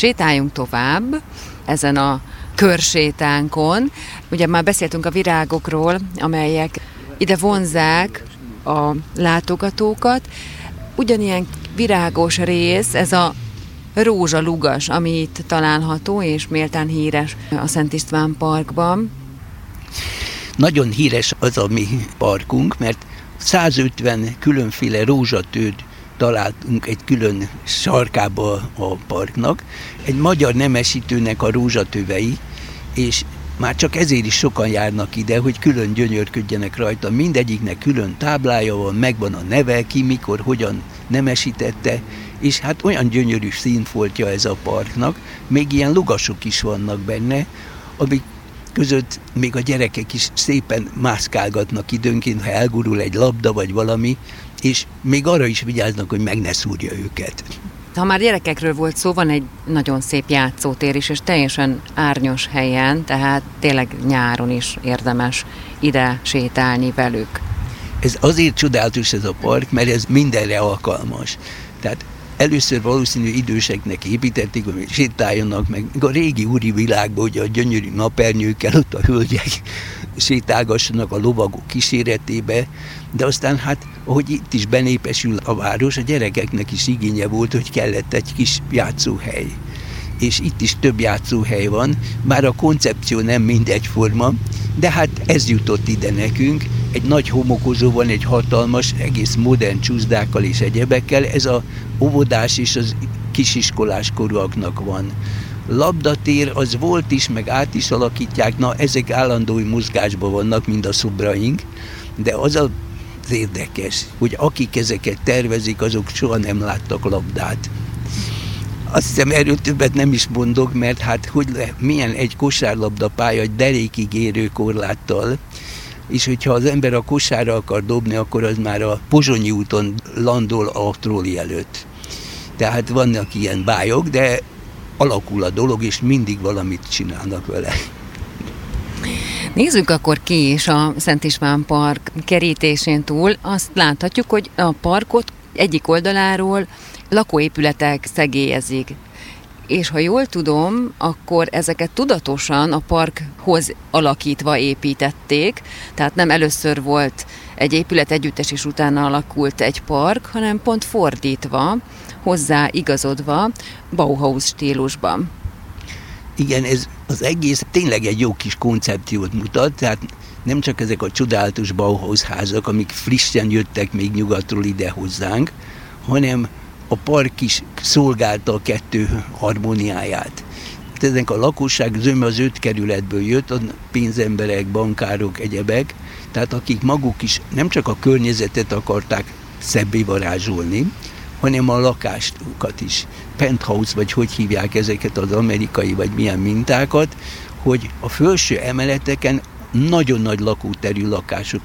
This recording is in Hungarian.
Sétáljunk tovább ezen a körsétánkon. Ugye már beszéltünk a virágokról, amelyek ide vonzzák a látogatókat. Ugyanilyen virágos rész ez a rózsalugas, ami itt található, és méltán híres a Szent István Parkban. Nagyon híres az a mi parkunk, mert 150 különféle rózsatőt találtunk egy külön sarkába a parknak. Egy magyar nemesítőnek a rózsatövei, és már csak ezért is sokan járnak ide, hogy külön gyönyörködjenek rajta. Mindegyiknek külön táblája van, megvan a neve, ki, mikor, hogyan nemesítette, és hát olyan gyönyörű színfoltja ez a parknak, még ilyen lugasok is vannak benne, amik között még a gyerekek is szépen mászkálgatnak időnként, ha elgurul egy labda vagy valami, és még arra is vigyáznak, hogy meg ne szúrja őket. Ha már gyerekekről volt szó, van egy nagyon szép játszótér is, és teljesen árnyos helyen, tehát tényleg nyáron is érdemes ide sétálni velük. Ez azért csodálatos ez a park, mert ez mindenre alkalmas. Tehát először valószínű időseknek építették, hogy sétáljanak meg a régi úri világban, hogy a gyönyörű napernyőkkel ott a hölgyek sétálgassanak a lovagok kíséretébe, de aztán hát, ahogy itt is benépesül a város, a gyerekeknek is igénye volt, hogy kellett egy kis játszóhely. És itt is több játszóhely van, bár a koncepció nem mindegyforma, de hát ez jutott ide nekünk. Egy nagy homokozó van, egy hatalmas, egész modern csúszdákkal és egyebekkel, ez a óvodás és az kisiskolás korúaknak van. Labdatér az volt is, meg át is alakítják, na ezek állandó mozgásban vannak, mind a szobraink, de az az érdekes, hogy akik ezeket tervezik, azok soha nem láttak labdát. Azt hiszem, erről többet nem is mondok, mert hát milyen egy kosárlabda pálya egy derékig érő korláttal, és hogyha az ember a kosárra akar dobni, akkor az már a Pozsonyi úton landol a trolli előtt. Tehát vannak ilyen bájok, de alakul a dolog, és mindig valamit csinálnak vele. Nézzük akkor ki is a Szent István Park kerítésén túl. Azt láthatjuk, hogy a parkot egyik oldaláról lakóépületek szegélyezik. És ha jól tudom, akkor ezeket tudatosan a parkhoz alakítva építették, tehát nem először volt egy épület együttes, és utána alakult egy park, hanem pont fordítva, hozzá igazodva, Bauhaus stílusban. Igen, ez az egész tényleg egy jó kis koncepciót mutat, tehát nem csak ezek a csodálatos Bauhaus házak, amik frissen jöttek még nyugatról ide hozzánk, hanem a park is szolgálta a kettő harmóniáját. Ezek a lakosság zöme az 5 kerületből jött, a pénzemberek, bankárok, egyebek, tehát akik maguk is nem csak a környezetet akarták szebbé varázsolni, hanem a lakástukat is. Penthouse, vagy hogy hívják ezeket az amerikai, vagy milyen mintákat, hogy a felső emeleteken nagyon nagy lakóterű lakások